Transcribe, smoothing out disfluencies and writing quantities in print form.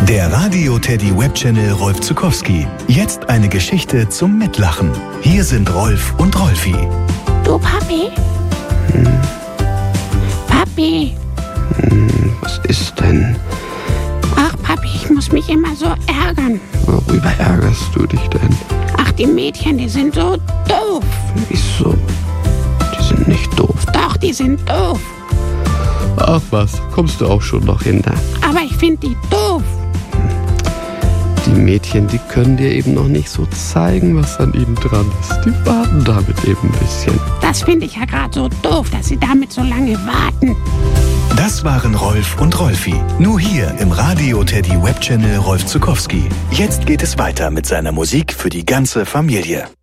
Der Radio Teddy Webchannel Rolf Zuckowski. Jetzt eine Geschichte zum Mitlachen. Hier sind Rolf und Rolfi. Du Papi? Papi? Was ist denn? Ach Papi, ich muss mich immer so ärgern. Worüber ärgerst du dich denn? Ach, die Mädchen, die sind so doof. Wieso? Die sind nicht doof. Doch, die sind doof. Ach was, kommst du auch schon noch hinter? Aber ich finde die doof. Die Mädchen, die können dir eben noch nicht so zeigen, was an ihnen dran ist. Die warten damit eben ein bisschen. Das finde ich ja gerade so doof, dass sie damit so lange warten. Das waren Rolf und Rolfi. Nur hier im Radio Teddy Webchannel Rolf Zuckowski. Jetzt geht es weiter mit seiner Musik für die ganze Familie.